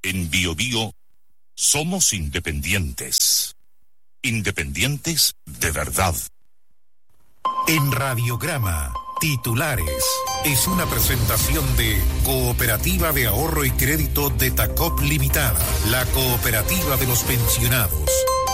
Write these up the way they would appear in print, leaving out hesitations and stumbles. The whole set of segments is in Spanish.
En BioBio somos independientes. Independientes de verdad. En Radiograma, titulares. Es una presentación de Cooperativa de Ahorro y Crédito de Tacop Limitada, la cooperativa de los pensionados.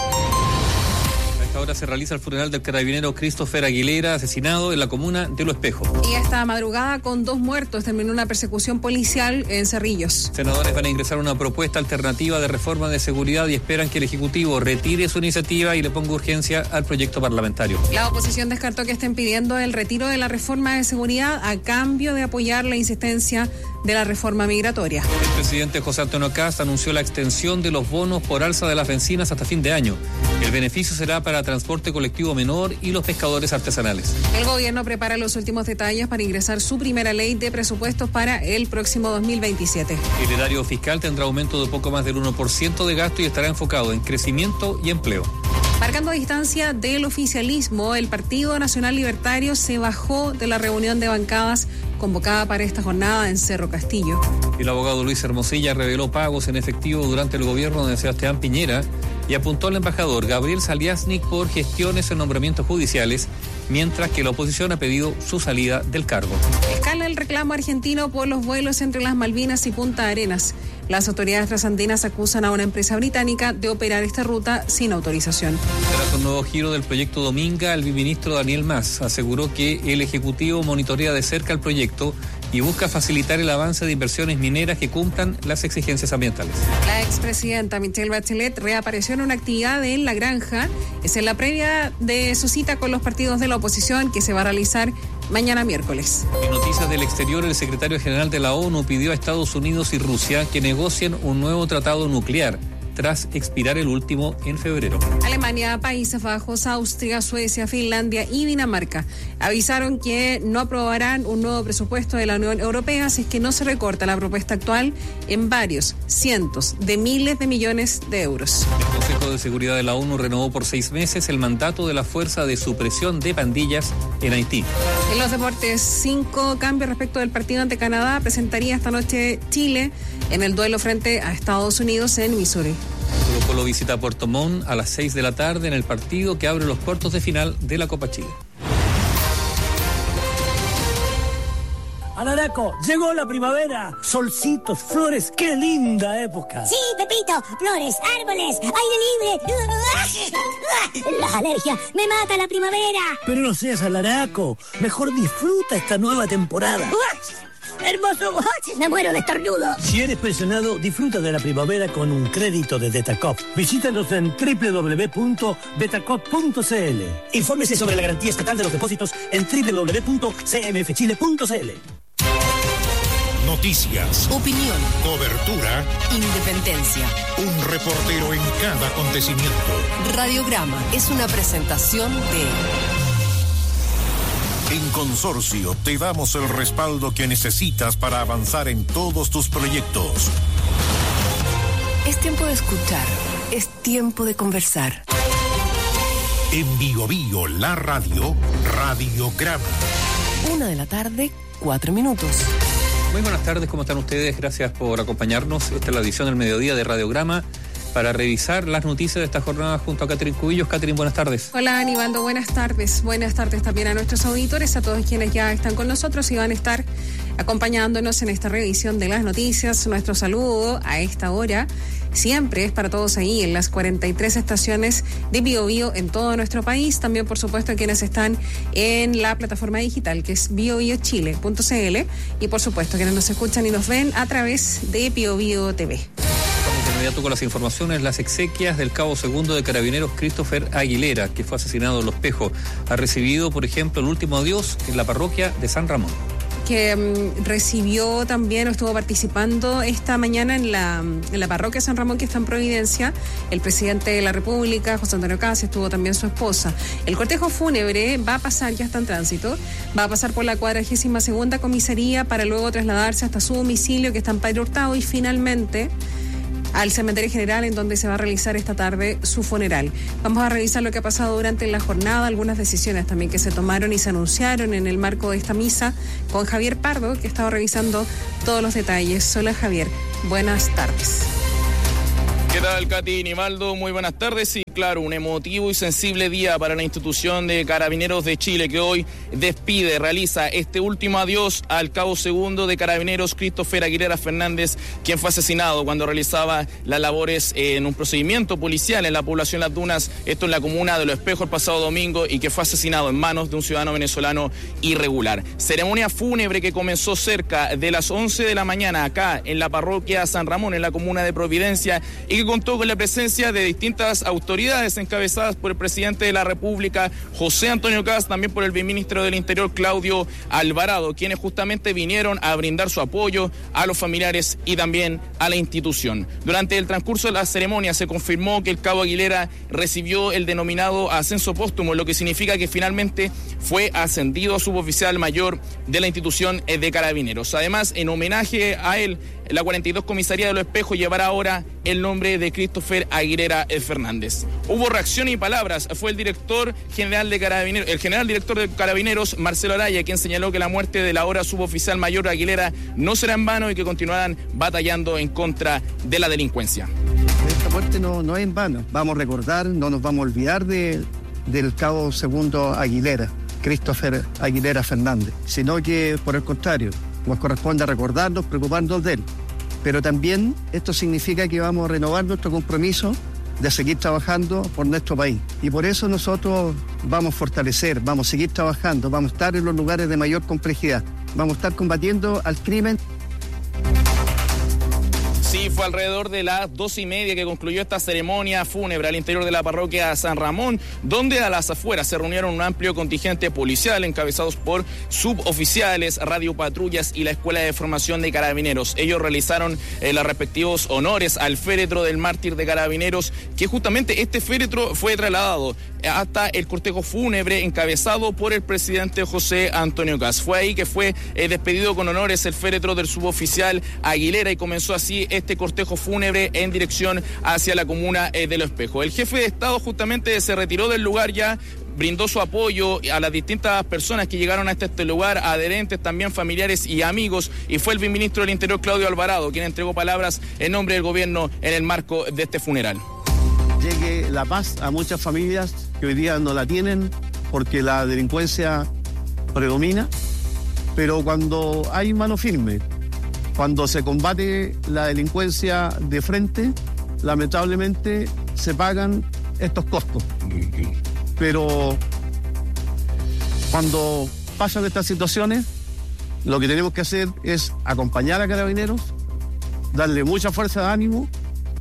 Ahora se realiza el funeral del carabinero Christopher Aguilera, asesinado en la comuna de Lo Espejo. Y esta madrugada, con 2 muertos, terminó una persecución policial en Cerrillos. Senadores van a ingresar una propuesta alternativa de reforma de seguridad y esperan que el Ejecutivo retire su iniciativa y le ponga urgencia al proyecto parlamentario. La oposición descartó que estén pidiendo el retiro de la reforma de seguridad a cambio de apoyar la insistencia de la reforma migratoria. El presidente José Antonio Kast anunció la extensión de los bonos por alza de las bencinas hasta fin de año. El beneficio será para transporte colectivo menor y los pescadores artesanales. El gobierno prepara los últimos detalles para ingresar su primera ley de presupuestos para el próximo 2027. El erario fiscal tendrá aumento de poco más del 1% de gasto y estará enfocado en crecimiento y empleo. Marcando distancia del oficialismo, el Partido Nacional Libertario se bajó de la reunión de bancadas convocada para esta jornada en Cerro Castillo. El abogado Luis Hermosilla reveló pagos en efectivo durante el gobierno de Sebastián Piñera y apuntó al embajador Gabriel Saliasnik por gestiones en nombramientos judiciales, mientras que la oposición ha pedido su salida del cargo. Escala el reclamo argentino por los vuelos entre las Malvinas y Punta Arenas. Las autoridades trasandinas acusan a una empresa británica de operar esta ruta sin autorización. Tras un nuevo giro del proyecto Dominga, el viceministro Daniel Mas aseguró que el Ejecutivo monitorea de cerca el proyecto y busca facilitar el avance de inversiones mineras que cumplan las exigencias ambientales. La expresidenta Michelle Bachelet reapareció en una actividad en La Granja. Es en la previa de su cita con los partidos de la oposición que se va a realizar mañana miércoles. En noticias del exterior, el secretario general de la ONU pidió a Estados Unidos y Rusia que negocien un nuevo tratado nuclear tras expirar el último en febrero. Alemania, Países Bajos, Austria, Suecia, Finlandia y Dinamarca avisaron que no aprobarán un nuevo presupuesto de la Unión Europea si es que no se recorta la propuesta actual en varios cientos de miles de millones de euros. El Consejo de Seguridad de la ONU renovó por 6 meses el mandato de la Fuerza de Supresión de Pandillas en Haití. En los deportes, 5 cambios respecto del partido ante Canadá. Presentaría esta noche Chile en el duelo frente a Estados Unidos en Missouri. Colo-Colo visita Puerto Montt a las 6 de la tarde en el partido que abre los cuartos de final de la Copa Chile. Alaraco, llegó la primavera, solcitos, flores, qué linda época. Sí, Pepito, flores, árboles, aire libre. Las alergias, me mata la primavera. Pero no seas alaraco, mejor disfruta esta nueva temporada. ¡Hermoso! Me muero de estornudo. Si eres pensionado, disfruta de la primavera con un crédito de Betacop. Visítanos en www.betacop.cl. Infórmese sobre la garantía estatal de los depósitos en www.cmfchile.cl. Noticias, opinión, cobertura, independencia. Un reportero en cada acontecimiento. Radiograma es una presentación de... En Consorcio te damos el respaldo que necesitas para avanzar en todos tus proyectos. Es tiempo de escuchar, es tiempo de conversar. En BioBio, la radio, Radiograma. 1:00 p.m, 4 minutos. Muy buenas tardes, ¿cómo están ustedes? Gracias por acompañarnos. Esta es la edición del mediodía de Radiograma para revisar las noticias de esta jornada junto a Catherine Cubillos. Catherine, buenas tardes. Hola, Aníbaldo, buenas tardes. Buenas tardes también a nuestros auditores, a todos quienes ya están con nosotros y van a estar acompañándonos en esta revisión de las noticias. Nuestro saludo a esta hora siempre es para todos ahí en las 43 estaciones de BioBio en todo nuestro país. También, por supuesto, quienes están en la plataforma digital que es biobiochile.cl y, por supuesto, quienes nos escuchan y nos ven a través de BioBio TV. De inmediato con las informaciones, las exequias del cabo segundo de Carabineros Christopher Aguilera, que fue asesinado en Lo Espejo, ha recibido, por ejemplo, el último adiós en la parroquia de San Ramón. Que recibió también o estuvo participando esta mañana en la parroquia de San Ramón, que está en Providencia, el presidente de la República, José Antonio Kast, estuvo también su esposa. El cortejo fúnebre va a pasar, ya está en tránsito, va a pasar por la 42ª comisaría para luego trasladarse hasta su domicilio, que está en Padre Hurtado, y finalmente al cementerio general, en donde se va a realizar esta tarde su funeral. Vamos a revisar lo que ha pasado durante la jornada, algunas decisiones también que se tomaron y se anunciaron en el marco de esta misa con Javier Pardo, que ha estado revisando todos los detalles. Hola, Javier, buenas tardes. ¿Qué tal, Katy Nivaldo? Muy buenas tardes. Y claro, un emotivo y sensible día para la institución de Carabineros de Chile, que hoy realiza este último adiós al cabo segundo de Carabineros, Christopher Aguilera Fernández, quien fue asesinado cuando realizaba las labores en un procedimiento policial en la población Las Dunas, esto en la comuna de Los Espejos, el pasado domingo, y que fue asesinado en manos de un ciudadano venezolano irregular. Ceremonia fúnebre que comenzó cerca de las 11 de la mañana acá en la parroquia San Ramón, en la comuna de Providencia, y que contó con la presencia de distintas autoridades encabezadas por el presidente de la República, José Antonio Kast, también por el viceministro del Interior, Claudio Alvarado, quienes justamente vinieron a brindar su apoyo a los familiares y también a la institución. Durante el transcurso de la ceremonia se confirmó que el cabo Aguilera recibió el denominado ascenso póstumo, lo que significa que finalmente fue ascendido a suboficial mayor de la institución de Carabineros. Además, en homenaje a él, la 42 Comisaría de Los Espejos llevará ahora el nombre de Christopher Aguilera Fernández. Hubo reacción y palabras. Fue el general director de Carabineros, Marcelo Araya, quien señaló que la muerte de la ahora suboficial mayor Aguilera no será en vano y que continuarán batallando en contra de la delincuencia. Esta muerte no es en vano. Vamos a recordar, no nos vamos a olvidar del cabo segundo Aguilera, Christopher Aguilera Fernández, sino que, por el contrario, nos corresponde recordarnos, preocuparnos de él. Pero también esto significa que vamos a renovar nuestro compromiso de seguir trabajando por nuestro país. Y por eso nosotros vamos a fortalecer, vamos a seguir trabajando, vamos a estar en los lugares de mayor complejidad, vamos a estar combatiendo al crimen. Sí, fue alrededor de las 2:30 que concluyó esta ceremonia fúnebre al interior de la parroquia San Ramón, donde a las afueras se reunieron un amplio contingente policial encabezados por suboficiales, radiopatrullas y la Escuela de Formación de Carabineros. Ellos realizaron los respectivos honores al féretro del mártir de Carabineros, que justamente este féretro fue trasladado hasta el cortejo fúnebre encabezado por el presidente José Antonio Kast. Fue ahí que fue despedido con honores el féretro del suboficial Aguilera y comenzó así este cortejo fúnebre en dirección hacia la comuna de Los Espejos. El jefe de Estado justamente se retiró del lugar ya, brindó su apoyo a las distintas personas que llegaron hasta este lugar, adherentes, también familiares y amigos, y fue el viceministro del Interior, Claudio Alvarado, quien entregó palabras en nombre del gobierno en el marco de este funeral. Llegue la paz a muchas familias que hoy día no la tienen porque la delincuencia predomina, pero cuando hay mano firme, cuando se combate la delincuencia de frente, lamentablemente se pagan estos costos. Pero cuando pasan estas situaciones, lo que tenemos que hacer es acompañar a Carabineros, darle mucha fuerza de ánimo.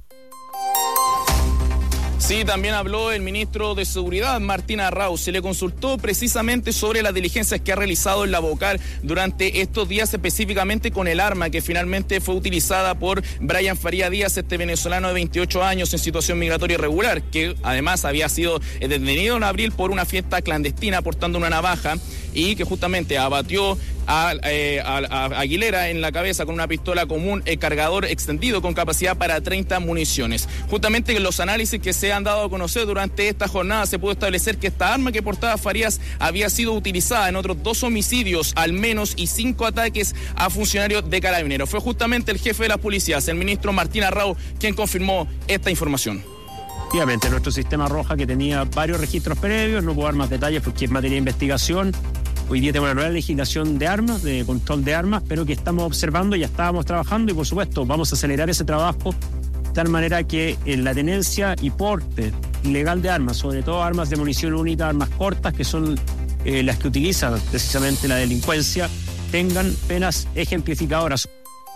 Sí, también habló el ministro de Seguridad, Martín Arrauz. Se le consultó precisamente sobre las diligencias que ha realizado el Lavocar durante estos días, específicamente con el arma que finalmente fue utilizada por Brian Faría Díaz, este venezolano de 28 años en situación migratoria irregular, que además había sido detenido en abril por una fiesta clandestina portando una navaja y que justamente abatió a Aguilera en la cabeza con una pistola común, cargador extendido con capacidad para 30 municiones. Justamente en los análisis que se han dado a conocer durante esta jornada se pudo establecer que esta arma que portaba Farías había sido utilizada en otros 2 homicidios al menos y 5 ataques a funcionarios de Carabineros. Fue justamente el jefe de las policías, el ministro Martín Arrauz, quien confirmó esta información. Efectivamente, nuestro sistema Roja, que tenía varios registros previos, no puedo dar más detalles porque es materia de investigación. Hoy día tenemos una nueva legislación de armas, de control de armas, pero que estamos observando, ya estábamos trabajando y por supuesto vamos a acelerar ese trabajo de tal manera que en la tenencia y porte ilegal de armas, sobre todo armas de munición única, armas cortas, que son las que utilizan precisamente la delincuencia, tengan penas ejemplificadoras.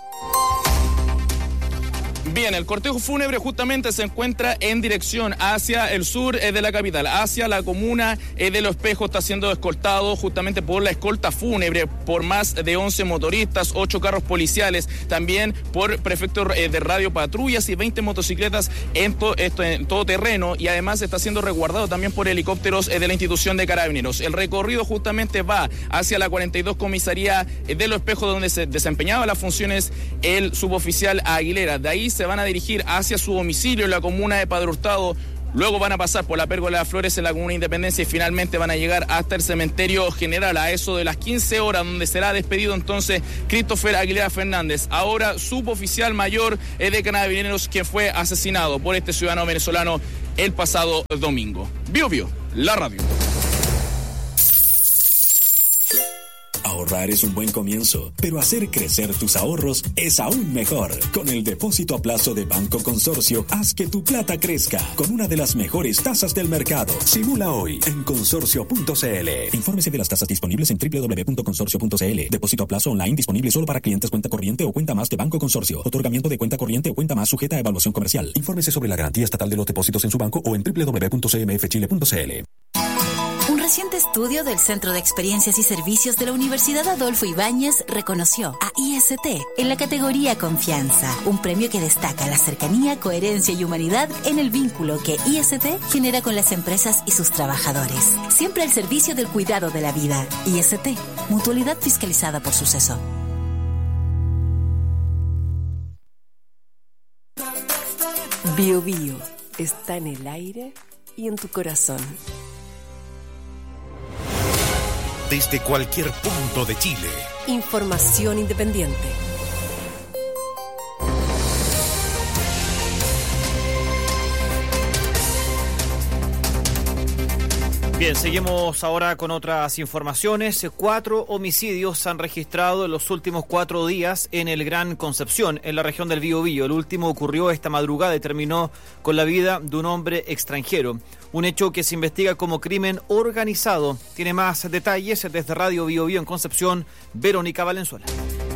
Bien, el cortejo fúnebre justamente se encuentra en dirección hacia el sur de la capital, hacia la comuna de Los Espejos. Está siendo escoltado justamente por la escolta fúnebre, por más de 11 motoristas, 8 carros policiales, también por prefectos de radiopatrullas y 20 motocicletas en todo terreno, y además está siendo resguardado también por helicópteros de la institución de Carabineros. El recorrido justamente va hacia la 42 Comisaría de Los Espejos, donde se desempeñaba las funciones el suboficial Aguilera. De ahí se van a dirigir hacia su domicilio en la comuna de Padre Hurtado, luego van a pasar por la Pérgola de las Flores en la Comuna Independencia y finalmente van a llegar hasta el Cementerio General a eso de las 15 horas, donde será despedido entonces Christopher Aguilera Fernández, ahora suboficial mayor de Carabineros, quien fue asesinado por este ciudadano venezolano el pasado domingo. Bio Bio, la radio. Ahorrar es un buen comienzo, pero hacer crecer tus ahorros es aún mejor. Con el depósito a plazo de Banco Consorcio, haz que tu plata crezca con una de las mejores tasas del mercado. Simula hoy en consorcio.cl. Infórmese de las tasas disponibles en www.consorcio.cl. Depósito a plazo online disponible solo para clientes cuenta corriente o cuenta más de Banco Consorcio. Otorgamiento de cuenta corriente o cuenta más sujeta a evaluación comercial. Infórmese sobre la garantía estatal de los depósitos en su banco o en www.cmfchile.cl. Un reciente estudio del Centro de Experiencias y Servicios de la Universidad Adolfo Ibáñez reconoció a IST en la categoría Confianza, un premio que destaca la cercanía, coherencia y humanidad en el vínculo que IST genera con las empresas y sus trabajadores. Siempre al servicio del cuidado de la vida. IST, mutualidad fiscalizada por Suceso. Bio Bio está en el aire y en tu corazón. Desde cualquier punto de Chile. Información independiente. Bien, seguimos ahora con otras informaciones. 4 homicidios se han registrado en los últimos 4 días en el Gran Concepción, en la región del Biobío. El último ocurrió esta madrugada y terminó con la vida de un hombre extranjero. Un hecho que se investiga como crimen organizado. Tiene más detalles desde Radio Biobío en Concepción, Verónica Valenzuela.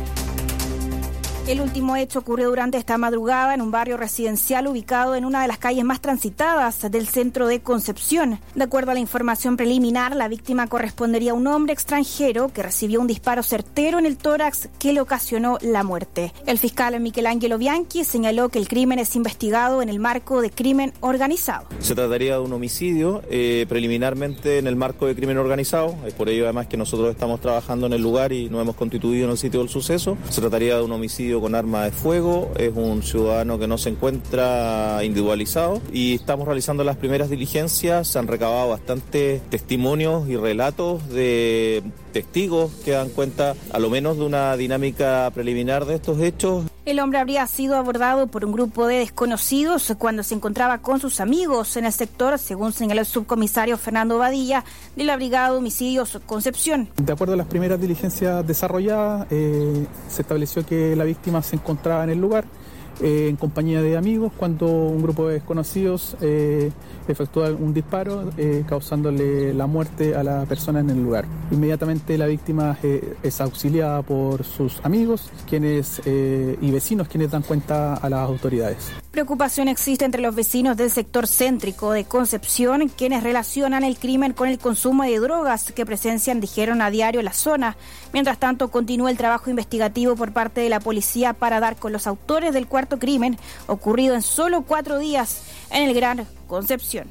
El último hecho ocurrió durante esta madrugada en un barrio residencial ubicado en una de las calles más transitadas del centro de Concepción. De acuerdo a la información preliminar, la víctima correspondería a un hombre extranjero que recibió un disparo certero en el tórax que le ocasionó la muerte. El fiscal Michelangelo Bianchi señaló que el crimen es investigado en el marco de crimen organizado. Se trataría de un homicidio preliminarmente en el marco de crimen organizado. Es por ello además que nosotros estamos trabajando en el lugar y nos hemos constituido en el sitio del suceso. Se trataría de un homicidio con arma de fuego, es un ciudadano que no se encuentra individualizado y estamos realizando las primeras diligencias. Se han recabado bastantes testimonios y relatos de testigos que dan cuenta a lo menos de una dinámica preliminar de estos hechos. El hombre habría sido abordado por un grupo de desconocidos cuando se encontraba con sus amigos en el sector, según señaló el subcomisario Fernando Badilla de la Brigada de Homicidios Concepción. De acuerdo a las primeras diligencias desarrolladas, se estableció que la víctima se encontraba en el lugar en compañía de amigos cuando un grupo de desconocidos efectúa un disparo causándole la muerte a la persona en el lugar. Inmediatamente la víctima es auxiliada por sus amigos y vecinos quienes dan cuenta a las autoridades. Preocupación existe entre los vecinos del sector céntrico de Concepción, quienes relacionan el crimen con el consumo de drogas que presencian, dijeron, a diario la zona. Mientras tanto, continúa el trabajo investigativo por parte de la policía para dar con los autores del cuarto crimen ocurrido en solo 4 días en el Gran Concepción.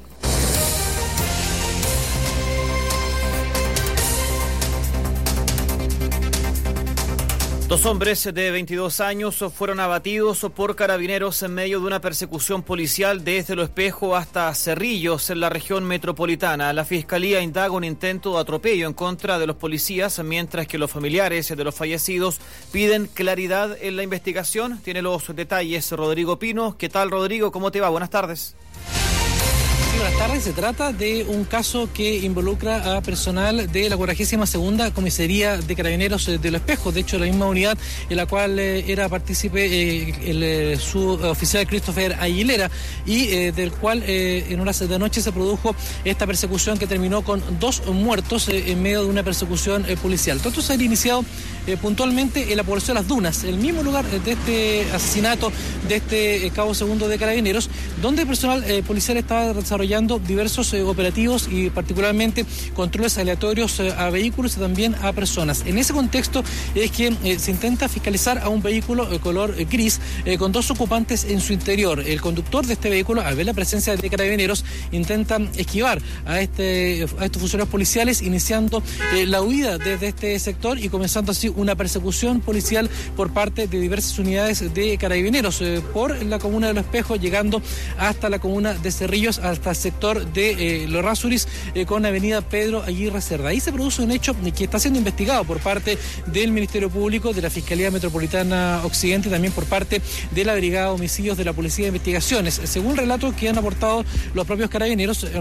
Dos hombres de 22 años fueron abatidos por carabineros en medio de una persecución policial desde Lo Espejo hasta Cerrillos, en la región metropolitana. La Fiscalía indaga un intento de atropello en contra de los policías, mientras que los familiares de los fallecidos piden claridad en la investigación. Tiene los detalles Rodrigo Pino. ¿Qué tal, Rodrigo? ¿Cómo te va? Buenas tardes. Buenas tardes. Se trata de un caso que involucra a personal de la 42ª Comisaría de Carabineros de Lo Espejo. De hecho, la misma unidad en la cual era partícipe su oficial Christopher Aguilera y del cual en horas de noche se produjo esta persecución que terminó con 2 muertos en medio de una persecución policial. Todo esto se ha iniciado puntualmente en la población de Las Dunas, el mismo lugar de este asesinato de este cabo segundo de Carabineros, donde el personal policial estaba desarrollando diversos operativos y particularmente controles aleatorios a vehículos y también a personas. En ese contexto es que se intenta fiscalizar a un vehículo de color gris con 2 ocupantes en su interior. El conductor de este vehículo, al ver la presencia de carabineros, intenta esquivar a estos funcionarios policiales, iniciando la huida desde este sector y comenzando así una persecución policial por parte de diversas unidades de carabineros por la comuna de Lo Espejo, llegando hasta la comuna de Cerrillos, hasta sector de Los Rasuris con avenida Pedro Aguirre Cerda. Ahí se produce un hecho que está siendo investigado por parte del Ministerio Público, de la Fiscalía Metropolitana Occidente, también por parte de la Brigada de Homicidios de la Policía de Investigaciones. Según relatos que han aportado los propios carabineros,